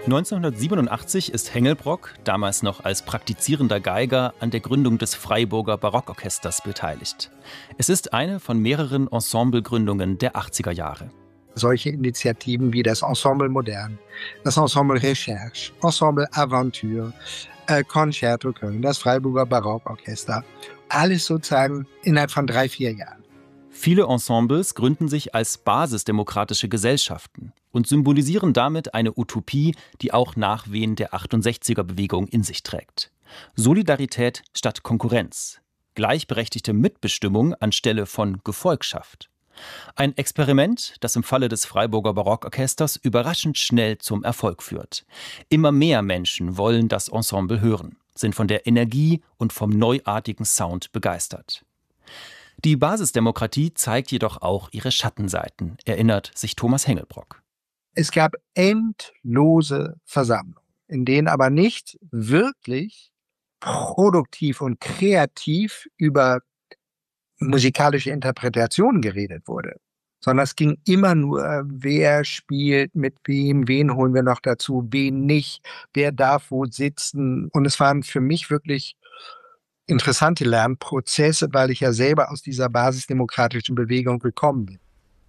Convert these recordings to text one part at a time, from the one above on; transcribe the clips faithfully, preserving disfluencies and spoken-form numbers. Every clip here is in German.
neunzehnhundertsiebenundachtzig ist Hengelbrock, damals noch als praktizierender Geiger, an der Gründung des Freiburger Barockorchesters beteiligt. Es ist eine von mehreren Ensemblegründungen der achtziger Jahre. Solche Initiativen wie das Ensemble Modern, das Ensemble Recherche, Ensemble Aventure, äh, Concerto Köln, das Freiburger Barockorchester, alles sozusagen innerhalb von drei, vier Jahren. Viele Ensembles gründen sich als basisdemokratische Gesellschaften und symbolisieren damit eine Utopie, die auch Nachwehen der achtundsechziger-Bewegung in sich trägt. Solidarität statt Konkurrenz, gleichberechtigte Mitbestimmung anstelle von Gefolgschaft. Ein Experiment, das im Falle des Freiburger Barockorchesters überraschend schnell zum Erfolg führt. Immer mehr Menschen wollen das Ensemble hören, sind von der Energie und vom neuartigen Sound begeistert. Die Basisdemokratie zeigt jedoch auch ihre Schattenseiten, erinnert sich Thomas Hengelbrock. Es gab endlose Versammlungen, in denen aber nicht wirklich produktiv und kreativ über musikalische Interpretation geredet wurde, sondern es ging immer nur, wer spielt mit wem, wen holen wir noch dazu, wen nicht, wer darf wo sitzen. Und es waren für mich wirklich interessante Lernprozesse, weil ich ja selber aus dieser basisdemokratischen Bewegung gekommen bin.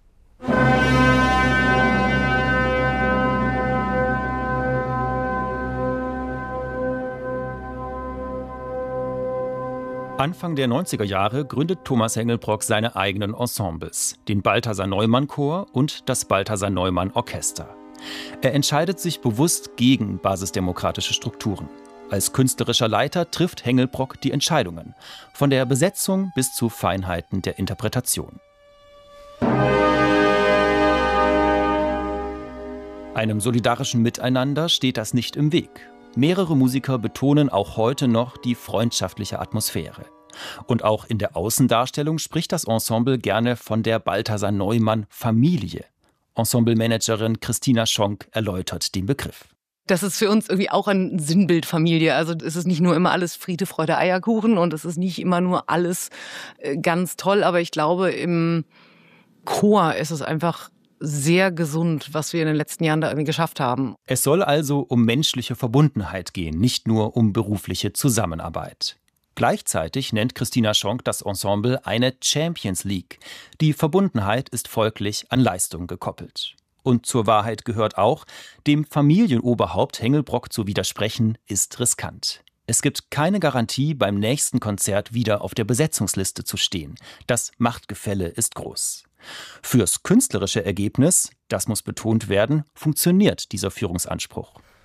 Anfang der neunziger Jahre gründet Thomas Hengelbrock seine eigenen Ensembles, den Balthasar-Neumann-Chor und das Balthasar-Neumann-Orchester. Er entscheidet sich bewusst gegen basisdemokratische Strukturen. Als künstlerischer Leiter trifft Hengelbrock die Entscheidungen, von der Besetzung bis zu Feinheiten der Interpretation. Einem solidarischen Miteinander steht das nicht im Weg. Mehrere Musiker betonen auch heute noch die freundschaftliche Atmosphäre. Und auch in der Außendarstellung spricht das Ensemble gerne von der Balthasar-Neumann-Familie. Ensemblemanagerin Christina Schonk erläutert den Begriff. Das ist für uns irgendwie auch ein Sinnbild Familie. Also es ist nicht nur immer alles Friede, Freude, Eierkuchen und es ist nicht immer nur alles ganz toll. Aber ich glaube, im Chor ist es einfach sehr gesund, was wir in den letzten Jahren da irgendwie geschafft haben. Es soll also um menschliche Verbundenheit gehen, nicht nur um berufliche Zusammenarbeit. Gleichzeitig nennt Christina Schonk das Ensemble eine Champions League. Die Verbundenheit ist folglich an Leistung gekoppelt. Und zur Wahrheit gehört auch, dem Familienoberhaupt Hengelbrock zu widersprechen, ist riskant. Es gibt keine Garantie, beim nächsten Konzert wieder auf der Besetzungsliste zu stehen. Das Machtgefälle ist groß. Fürs künstlerische Ergebnis, das muss betont werden, funktioniert dieser Führungsanspruch.